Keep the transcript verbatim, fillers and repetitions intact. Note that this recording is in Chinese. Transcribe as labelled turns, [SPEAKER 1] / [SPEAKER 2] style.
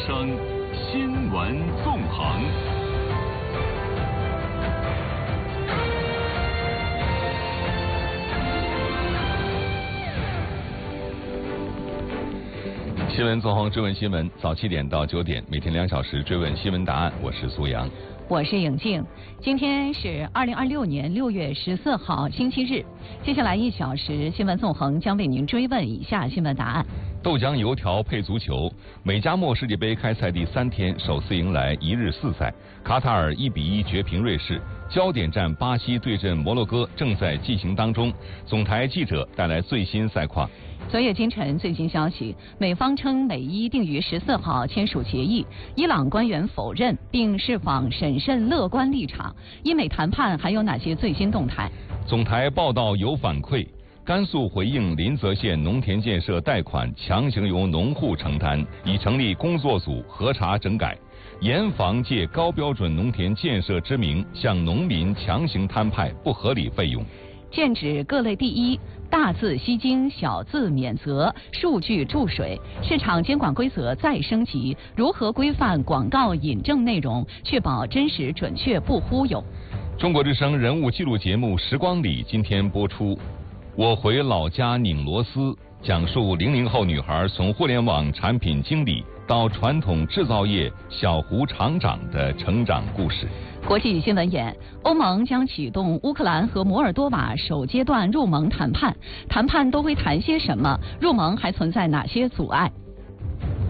[SPEAKER 1] 声新闻纵横。新闻纵横追问新闻，早七点到九点，每天两小时追问新闻答案。我是苏阳，
[SPEAKER 2] 我是颖静。今天是二零二六年六月十四号，星期日。接下来一小时，新闻纵横将为您追问以下新闻答案：
[SPEAKER 1] 豆浆油条配足球，美加墨世界杯开赛第三天，首次迎来一日四赛。卡塔尔一比一绝平瑞士，焦点战巴西对阵摩洛哥正在进行当中。总台记者带来最新赛况。
[SPEAKER 2] 昨夜今晨最新消息，美方称美伊定于十四号签署协议，伊朗官员否认并释放审慎乐观立场。伊美谈判还有哪些最新动态？
[SPEAKER 1] 总台报道有反馈，甘肃回应临泽县农田建设贷款强行由农户承担，已成立工作组核查整改，严防借高标准农田建设之名向农民强行摊派不合理费用。
[SPEAKER 2] 剑指各类第一，大字吸睛，小字免责，数据注水。市场监管规则再升级，如何规范广告引证内容，确保真实准确不忽悠？
[SPEAKER 1] 中国之声人物纪录节目《时光里》今天播出。我回老家拧螺丝，讲述零零后女孩从互联网产品经理到传统制造业小湖厂长的成长故事。
[SPEAKER 2] 国际新闻眼，欧盟将启动乌克兰和摩尔多瓦首阶段入盟谈判，谈判都会谈些什么？入盟还存在哪些阻碍？